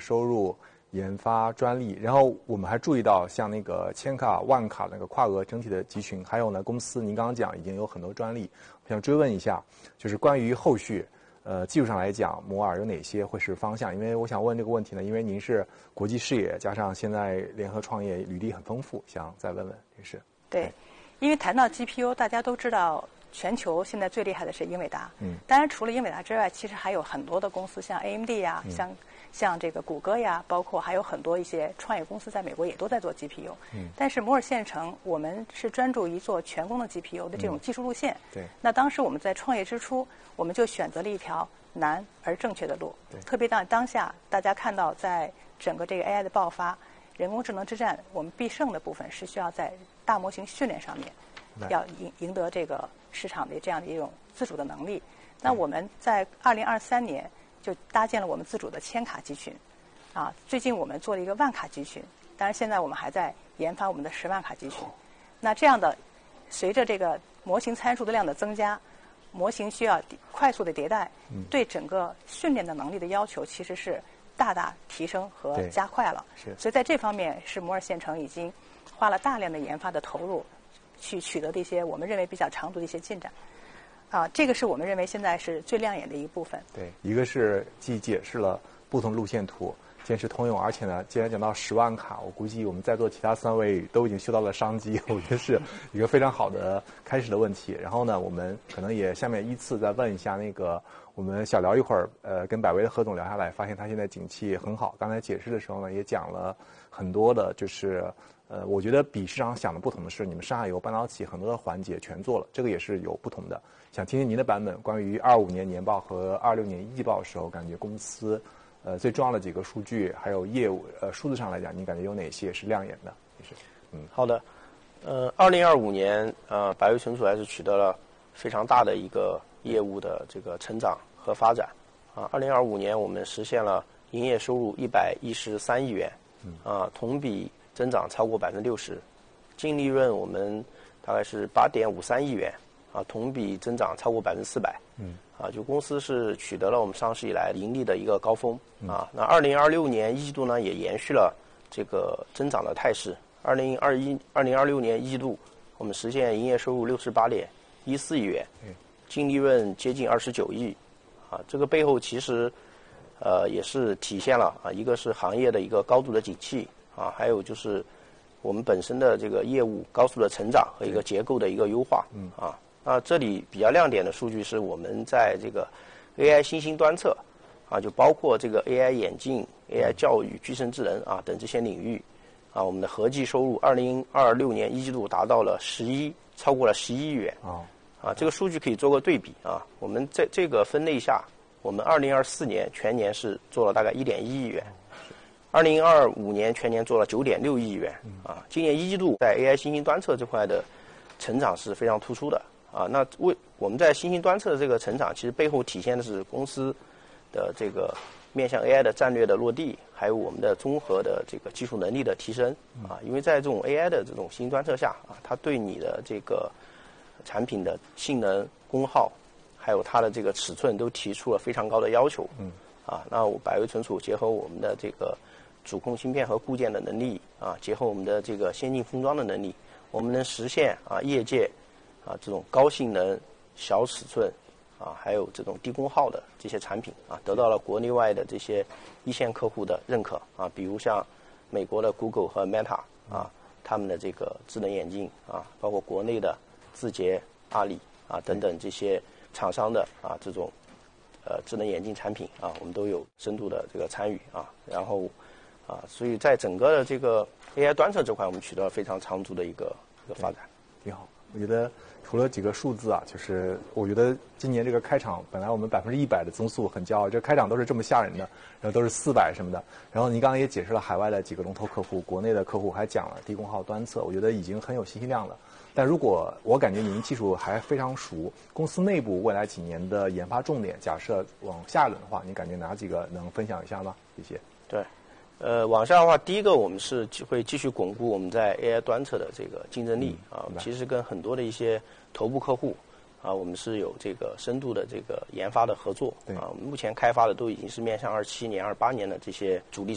收入、研发、专利。然后我们还注意到，像那个千卡、万卡那个跨额整体的集群，还有呢，公司您刚刚讲已经有很多专利。我想追问一下，就是关于后续。技术上来讲，摩尔有哪些会是方向？因为我想问这个问题呢，因为您是国际视野，加上现在联合创业履历很丰富，想再问问这是。 对，因为谈到 GPU， 大家都知道全球现在最厉害的是英伟达。当然除了英伟达之外，其实还有很多的公司，像 AMD 呀，像这个谷歌呀，包括还有很多一些创业公司在美国也都在做 GPU。但是摩尔线程我们是专注于做全功的 GPU 的这种技术路线。 对。 那当时我们在创业之初，我们就选择了一条难而正确的路。特别当下大家看到，在整个这个 AI 的爆发、人工智能之战，我们必胜的部分是需要在大模型训练上面，要赢得这个市场的这样的一种自主的能力。那我们在2023年就搭建了我们自主的千卡集群，最近我们做了一个万卡集群，当然现在我们还在研发我们的10万卡集群。那这样的，随着这个模型参数的量的增加，模型需要快速的迭代，对整个训练的能力的要求其实是大大提升和加快了。所以在这方面，是摩尔线程已经花了大量的研发的投入，去取得的一些我们认为比较长足的一些进展。这个是我们认为现在是最亮眼的一部分。 对，一个是既解释了不同路线图，坚持通用，而且呢，既然讲到10万卡，我估计我们在座其他3位都已经嗅到了商机，我觉得是一个非常好的开始的问题。然后呢，我们可能也下面依次再问一下那个，我们小聊一会儿，跟百威的何总聊下来，发现他现在景气很好。刚才解释的时候呢，也讲了很多的，就是我觉得比市场想的不同的是，你们上下游半导体很多的环节全做了，这个也是有不同的。想听听您的版本，关于25年年报和26年季报的时候，感觉公司最重要的几个数据，还有业务数字上来讲，您感觉有哪些是亮眼的？也是， 好的，2025年百威存储还是取得了非常大的一个业务的这个成长和发展2025年我们实现了营业收入113亿元，同比增长超过60%，净利润我们大概是8.53亿元。同比增长超过400%，就公司是取得了我们上市以来盈利的一个高峰那2026年一季度呢也延续了这个增长的态势。2026年一季度我们实现营业收入68.14亿元，净利润接近29亿这个背后其实也是体现了一个是行业的一个高度的景气还有就是我们本身的这个业务高速的成长和一个结构的一个优化这里比较亮点的数据是我们在这个 AI 新兴端侧就包括这个 AI 眼镜、AI 教育、具身智能等这些领域我们的合计收入2026年一季度达到了超过了11亿元这个数据可以做个对比我们在这个分类下，我们2024年全年是做了大概1.1亿元，2025年全年做了9.6亿元今年一季度在 AI 新兴端侧这块的成长是非常突出的那我们在新兴端侧的这个成长，其实背后体现的是公司的这个面向 AI 的战略的落地，还有我们的综合的这个技术能力的提升因为在这种 AI 的这种新兴端侧下它对你的这个产品的性能、功耗，还有它的这个尺寸都提出了非常高的要求那百威存储结合我们的这个主控芯片和固件的能力结合我们的这个先进封装的能力，我们能实现业界这种高性能、小尺寸还有这种低功耗的这些产品得到了国内外的这些一线客户的认可比如像美国的 Google 和 Meta 他们的这个智能眼镜包括国内的字节、阿里等等这些厂商的这种智能眼镜产品我们都有深度的这个参与然后所以在整个的这个 AI 端侧这块，我们取得了非常长足的一个发展。 挺好，我觉得除了几个数字就是我觉得今年这个开场，本来我们100%的增速很骄傲，这开场都是这么吓人的，然后都是400什么的。然后您刚刚也解释了海外的几个龙头客户，国内的客户还讲了低功耗端侧，我觉得已经很有信息量了。但如果我感觉您技术还非常熟，公司内部未来几年的研发重点，假设往下轮的话，您感觉哪几个能分享一下吗？谢谢。 对。往下的话，第一个我们是会继续巩固我们在 AI 端侧的这个竞争力其实跟很多的一些头部客户我们是有这个深度的这个研发的合作我们目前开发的都已经是面向27年、28年的这些主力